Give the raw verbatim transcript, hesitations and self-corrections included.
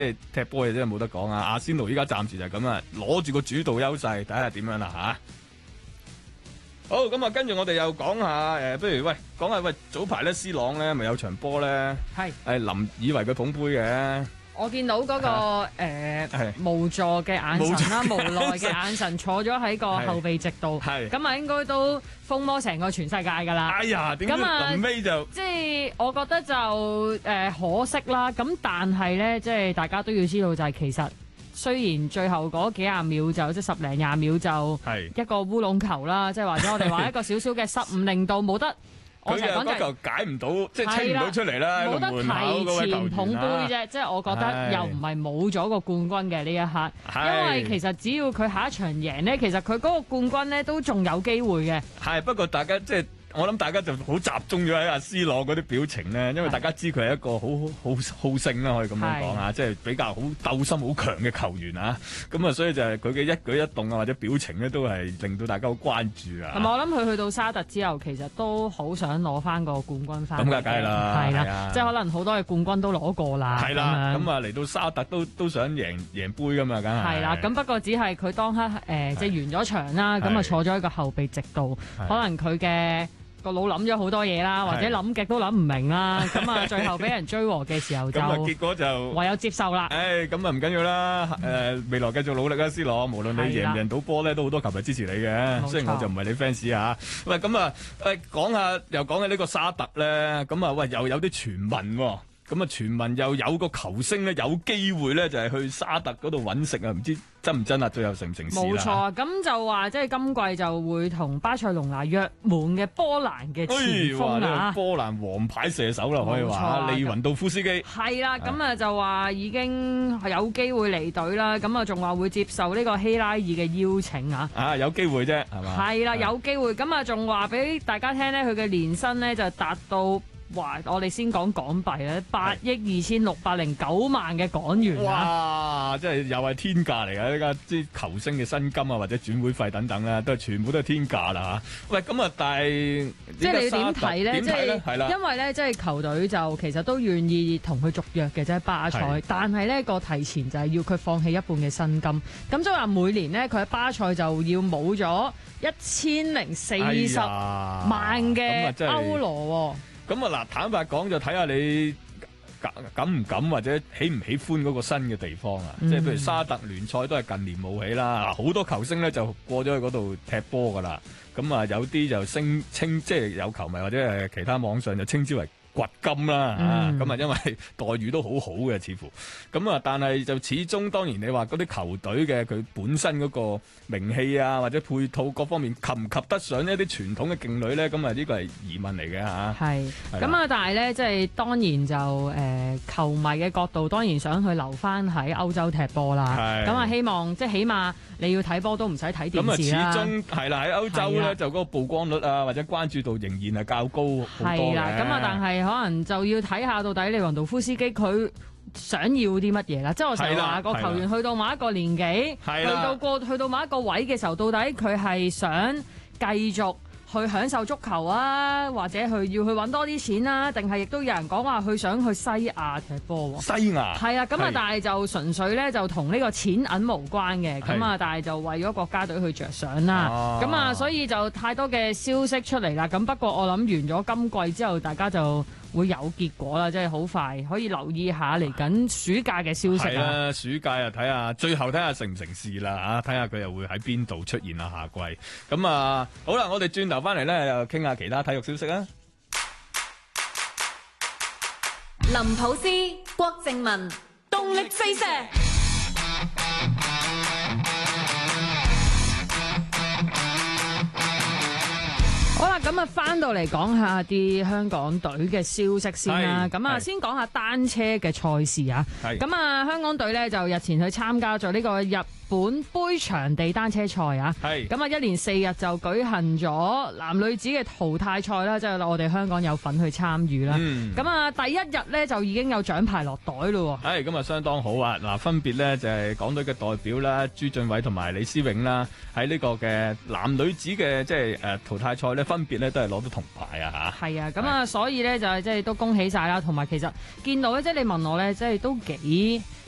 即係踢波嘢真係冇得講啊！阿仙奴依家暫時就係咁啊，攞住個主導優勢，睇下點樣啦吓。好，咁啊，跟住我哋又講下誒，不如喂講下喂，早排咧 C 朗咧咪有場波咧，係誒臨以為佢捧杯嘅。 我見到嗰、那個誒、啊呃、無助嘅眼神啦，無奈嘅眼神，坐咗喺個後備席度，咁啊應該都瘋魔成個全世界㗎啦。 哎呀，點解臨尾就即係我覺得就誒、呃、可惜啦。咁但係咧，即係大家都要知道就係其實雖然最後嗰幾廿秒就即係十零廿秒就一個烏龍球啦，即係或者我哋話一個少少嘅失誤，令到冇得。 佢就嗰嚿解唔到，即係清唔到出嚟啦。 冇得提前捧杯啫，即係我覺得又唔係冇咗個冠軍嘅呢一刻，因為其實只要佢下一場贏呢，其實佢嗰個冠軍呢都仲有機會嘅。係不過大家即係。我諗大家就好集中咗喺阿 C 朗嗰啲表情咧，因為大家知佢係一個好好好勝啦，可以咁樣講啊，即係比較好鬥心好強嘅球員啊，咁啊，所以就係佢嘅一舉一動啊或者表情咧，都係令到大家好關注啊。同埋我諗佢去到沙特之後，其實都好想攞翻個冠軍翻。咁梗係啦，係啦，即係可能好多嘅冠軍都攞過啦。係啦，咁啊嚟到沙特都都想贏贏杯噶嘛，梗係。係啦，咁不過只係佢當刻誒即係完咗場啦，咁啊坐咗喺個後備席度，可能佢嘅。個腦諗咗好多嘢啦，或者諗極都諗唔明啦，咁啊最後俾人追和嘅時候就，咁啊結果就唯有接受啦。誒，咁啊唔緊要啦，誒未來繼續努力啊 C 朗，無論你贏唔贏到波咧，都好多球迷支持你嘅。雖然我就唔係你 fans 啊。喂，咁啊，誒講下又講下呢個沙特咧，咁啊喂又有啲傳聞喎。咁啊，傳聞又有個球星咧，有機會咧就係去沙特嗰度揾食啊！唔知真唔真啊？最後成唔成事啦？冇錯，咁就話即係今季就會同巴塞隆拿約滿嘅波蘭嘅前鋒啊！波蘭王牌射手啦，可以話利雲道夫斯基。係啦，咁啊就話已經有機會離隊啦，咁啊仲話會接受呢個希拉爾嘅邀請啊！啊，有機會啫，係嘛？係啦，有機會，咁啊仲話俾大家聽咧，佢嘅年薪咧就達到。哇！我哋先講港幣咧，八億二千六百零九萬嘅港元啊！哇！即係又係天價嚟㗎！依家啲球星嘅薪金啊，或者轉會費等等咧，都係全部都係天價啦嚇！喂，咁啊，但係即係你點睇咧？即係係啦，因為咧，即係球隊就其實都願意同佢續約嘅啫，巴塞。但係呢個提前就係要佢放棄一半嘅薪金。咁即係話每年咧，佢喺巴塞就要冇咗一千零四十萬嘅歐羅。咁啊嗱，坦白講就睇下你敢敢唔敢或者喜唔喜歡嗰個新嘅地方啊！嗯、即係譬如沙特聯賽都係近年冒起啦，好多球星咧就過咗去嗰度踢波噶啦。咁啊有啲就聲稱，即係有球迷或者係其他網上就稱之為掘金啦，咁、嗯、啊因為待遇都好好嘅，似乎咁啊，但係就始終當然你話嗰啲球隊嘅佢本身嗰個名氣啊，或者配套各方面及唔及得上一啲傳統嘅勁旅咧？咁啊呢個係疑問嚟嘅嚇。係，咁啊但係咧即係當然就誒、呃、球迷嘅角度，當然想去留翻喺歐洲踢波啦。咁啊希望即係起碼你要睇波都唔使睇電視啦。咁啊始終係啦，喺歐洲咧就嗰個曝光率啊或者關注度仍然係較高好多嘅。係啦，咁啊但係。可能就要睇下到底利雲道夫斯基佢想要啲乜嘢啦，即係我成日話個球員去到某一個年紀，去到過去到某一個位嘅時候，到底佢係想繼續去享受足球啊，或者去要去揾多啲錢啊，定係亦都有人講話佢想去西亞踢波喎。西亞係啊，咁啊，但係就純粹咧就同呢個錢銀無關嘅，咁啊，但係就為咗國家隊去着想啦，咁啊，所以就太多嘅消息出嚟啦。咁不過我諗完咗今季之後，大家就會有結果啦，即係好快可以留意下嚟緊暑假嘅消息啊！暑假又睇下，最後睇下成唔成事啦嚇，睇下佢又會喺邊度出現啊下季。咁啊，好啦，我哋轉頭翻嚟咧，又傾下其他體育消息啊！ 林普斯、郭靜文，動力四射。 好啦，咁啊，翻到嚟講下啲香港隊嘅消息先啦。咁啊，先講下單車嘅賽事啊。咁啊，香港隊咧就日前去參加咗呢個日本杯場地單車賽啊。咁啊，一連四日就舉行咗男女子嘅淘汰賽啦，即係我哋香港有份去參與啦。咁啊，第一日咧就已經有獎牌落袋咯。係，咁啊相當好啊。嗱，分別咧就係港隊嘅代表啦，朱俊偉同埋李思穎啦，喺呢個嘅男女子嘅即係誒淘汰賽咧，分別咧都係攞到銅牌啊嚇。係啊，咁啊，所以咧就係即係都恭喜晒啦。同埋其實見到咧，即係你問我咧，即係都幾〜